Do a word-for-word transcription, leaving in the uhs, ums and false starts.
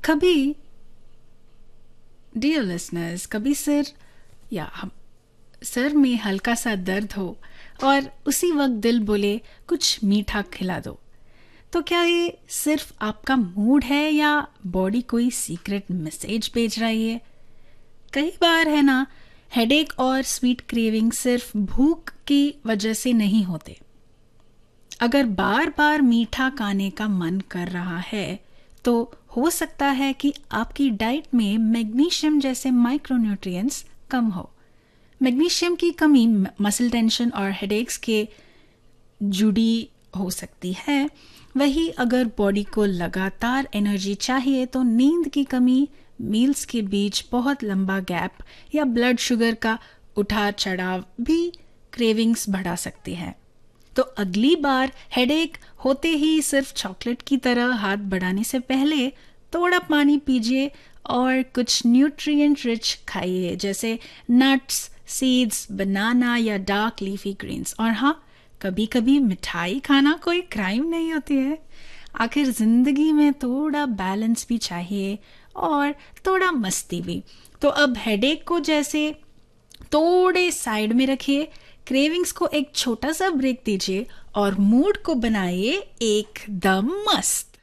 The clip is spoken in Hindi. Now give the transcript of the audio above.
कभी डियर लिसनर्स, कभी सिर या हम सर में हल्का सा दर्द हो और उसी वक्त दिल बोले कुछ मीठा खिला दो, तो क्या ये सिर्फ आपका मूड है या बॉडी कोई सीक्रेट मैसेज भेज रही है? कई बार है ना, हेडेक और स्वीट क्रेविंग सिर्फ भूख की वजह से नहीं होते। अगर बार बार मीठा खाने का मन कर रहा है तो हो सकता है कि आपकी डाइट में मैग्नीशियम जैसे माइक्रोन्यूट्रिएंट्स कम हो। मैग्नीशियम की कमी मसल टेंशन और हेडेक्स के जुड़ी हो सकती है। वही अगर बॉडी को लगातार एनर्जी चाहिए तो नींद की कमी, मील्स के बीच बहुत लंबा गैप या ब्लड शुगर का उतार चढ़ाव भी क्रेविंग्स बढ़ा सकती है। तो अगली बार हेडेक होते ही सिर्फ चॉकलेट की तरह हाथ बढ़ाने से पहले थोड़ा पानी पीजिए और कुछ न्यूट्रिएंट रिच खाइए, जैसे नट्स, सीड्स, बनाना या डार्क लीफी ग्रीन्स। और हाँ, कभी कभी मिठाई खाना कोई क्राइम नहीं होती है। आखिर जिंदगी में थोड़ा बैलेंस भी चाहिए और थोड़ा मस्ती भी। तो अब हेडेक को जैसे थोड़े साइड में रखिए, क्रेविंग्स को एक छोटा सा ब्रेक दीजिए और मूड को बनाइए एकदम मस्त।